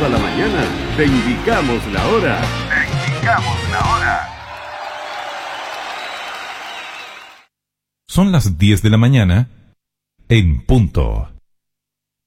toda la mañana te indicamos la hora. Te indicamos la hora. Son las 10 de la mañana en punto.